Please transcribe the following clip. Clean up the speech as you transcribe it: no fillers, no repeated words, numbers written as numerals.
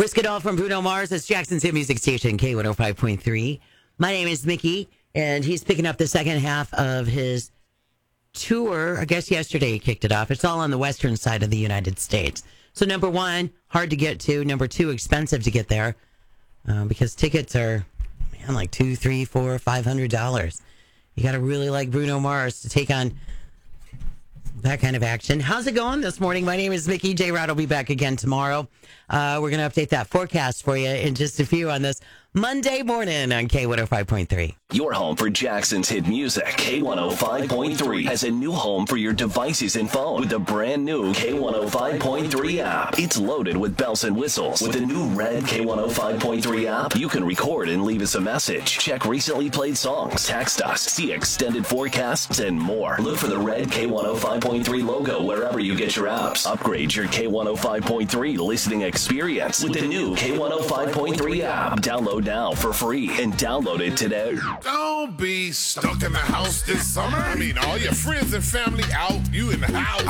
Risk It All from Bruno Mars. It's Jackson's Hit Music Station, K105.3. My name is Mickey, and he's picking up the second half of his tour. I guess yesterday he kicked it off. It's all on the western side of the United States. So number one, hard to get to. Number two, expensive to get there because tickets are, man, like $200, $300, $400, $500. You got to really like Bruno Mars to take on that kind of action. How's it going this morning? My name is Mickey. J-Rod will be back again tomorrow. We're going to update that forecast for you in just a few on this Monday morning on K105.3. Your home for Jackson's hit music. K105.3 has a new home for your devices and phone with the brand new K105.3 app. It's loaded with bells and whistles. With the new red K105.3 app, you can record and leave us a message. Check recently played songs, text us, see extended forecasts, and more. Look for the red K105.3 logo wherever you get your apps. Upgrade your K105.3 listening experience with the new K105.3 app. Download now for free and download it today. Don't be stuck in the house this summer. I mean, all your friends and family out, you in the house.